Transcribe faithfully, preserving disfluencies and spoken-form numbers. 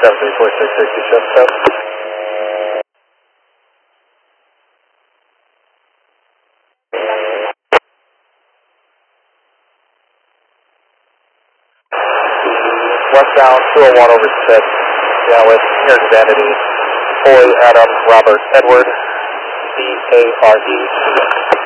seven three four six six two seven seven. Westbound two oh one over six, down with New York Vanity, Boy, Adam, Robert, Edward, B A R D.